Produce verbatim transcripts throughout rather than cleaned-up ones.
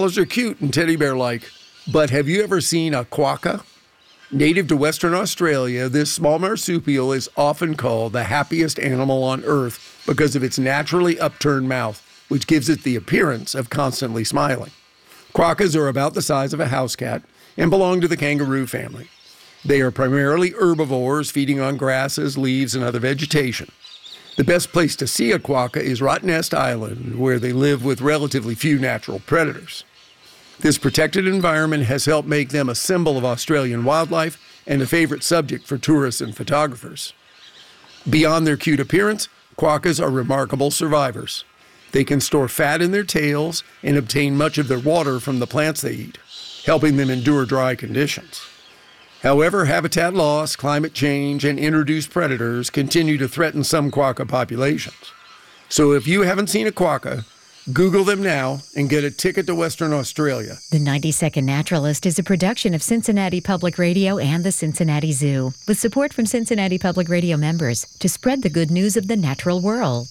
Those are cute and teddy bear-like, but have you ever seen a quokka? Native to Western Australia, this small marsupial is often called the happiest animal on Earth because of its naturally upturned mouth, which gives it the appearance of constantly smiling. Quokkas are about the size of a house cat and belong to the kangaroo family. They are primarily herbivores, feeding on grasses, leaves, and other vegetation. The best place to see a quokka is Rottnest Island, where they live with relatively few natural predators. This protected environment has helped make them a symbol of Australian wildlife and a favorite subject for tourists and photographers. Beyond their cute appearance, quokkas are remarkable survivors. They can store fat in their tails and obtain much of their water from the plants they eat, helping them endure dry conditions. However, habitat loss, climate change, and introduced predators continue to threaten some quokka populations. So if you haven't seen a quokka, Google them now and get a ticket to Western Australia. The ninety second Naturalist is a production of Cincinnati Public Radio and the Cincinnati Zoo, with support from Cincinnati Public Radio members to spread the good news of the natural world.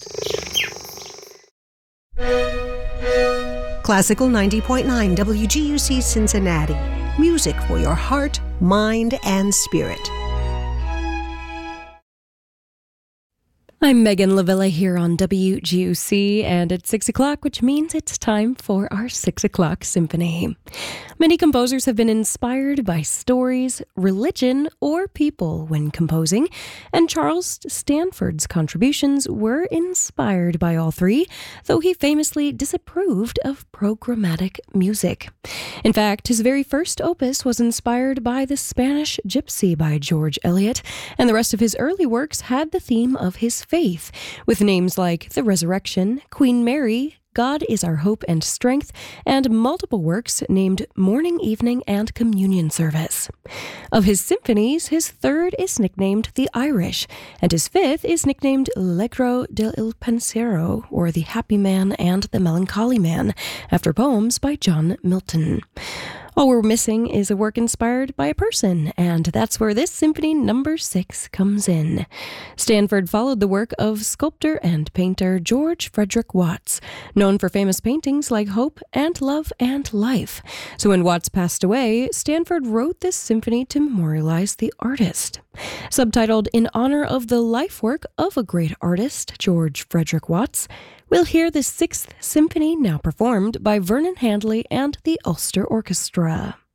Classical ninety point nine W G U C Cincinnati. Music for your heart, mind, and spirit. I'm Megan Lavilla here on W G U C, and it's six o'clock, which means it's time for our six o'clock symphony. Many composers have been inspired by stories, religion, or people when composing, and Charles Stanford's contributions were inspired by all three, though he famously disapproved of programmatic music. In fact, his very first opus was inspired by The Spanish Gypsy by George Eliot, and the rest of his early works had the theme of his faith, with names like The Resurrection, Queen Mary, God is Our Hope and Strength, and multiple works named Morning, Evening, and Communion Service. Of his symphonies, his third is nicknamed The Irish, and his fifth is nicknamed Allegro del Pensiero, or The Happy Man and the Melancholy Man, after poems by John Milton. All we're missing is a work inspired by a person, and that's where this symphony number six comes in. Stanford followed the work of sculptor and painter George Frederick Watts, known for famous paintings like Hope and Love and Life. So when Watts passed away, Stanford wrote this symphony to memorialize the artist. Subtitled In Honor of the Life Work of a Great Artist, George Frederick Watts, we'll hear the Sixth Symphony now performed by Vernon Handley and the Ulster Orchestra.